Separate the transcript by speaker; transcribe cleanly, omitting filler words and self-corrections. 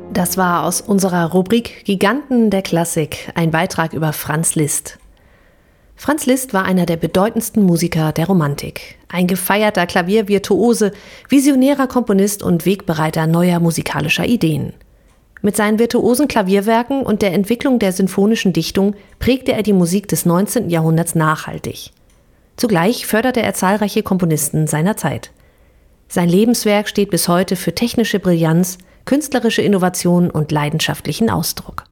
Speaker 1: Das war aus unserer Rubrik Giganten der Klassik ein Beitrag über Franz Liszt. Franz Liszt war einer der bedeutendsten Musiker der Romantik. Ein gefeierter Klaviervirtuose, visionärer Komponist und Wegbereiter neuer musikalischer Ideen. Mit seinen virtuosen Klavierwerken und der Entwicklung der sinfonischen Dichtung prägte er die Musik des 19. Jahrhunderts nachhaltig. Zugleich förderte er zahlreiche Komponisten seiner Zeit. Sein Lebenswerk steht bis heute für technische Brillanz, künstlerische Innovation und leidenschaftlichen Ausdruck.